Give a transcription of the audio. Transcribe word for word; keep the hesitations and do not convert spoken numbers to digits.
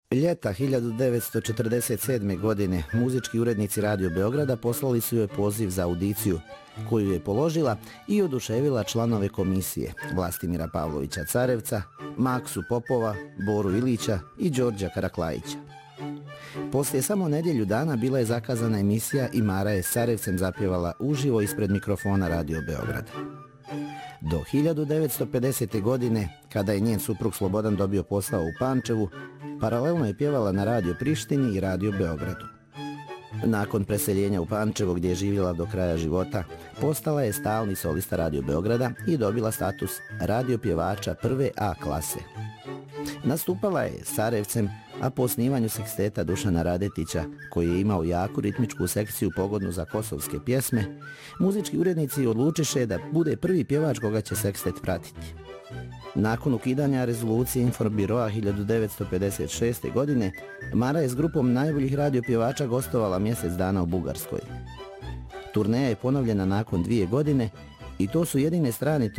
Ljeta hiljadu devetsto četrdeset sedme. godine muzički urednici Radio Beograda poslali su joj poziv za audiciju, koju je položila i oduševila članove komisije Vlastimira Pavlovića Carevca, Maksu Popova, Boru Ilića i Đorđa Karaklajića. Poslije samo nedjelju dana bila je zakazana emisija i Mara je s Carevcem zapjevala uživo ispred mikrofona Radio Beograda. Do hiljadu devetsto pedesete. godine, kada je njen suprug Slobodan dobio posao u Pančevu, paralelno je pjevala na Radio Prištini i Radio Beogradu. Nakon preseljenja u Pančevo, gdje je živjela do kraja života, postala je stalni solista Radio Beograda i dobila status radio pjevača prve A klase. Nastupala je s Carevcem, a po osnivanju seksteta Dušana Radetića, koji je imao jaku ritmičku sekciju pogodnu za kosovske pjesme, muzički urednici odlučiše da bude prvi pjevač koga će sekstet pratiti. Nakon ukidanja rezolucije Informbiroa hiljadu devetsto pedeset šeste. godine, Mara je s grupom najboljih radio pjevača gostovala mjesec dana u Bugarskoj. Turneja je ponovljena nakon dvije godine i to su jedine strane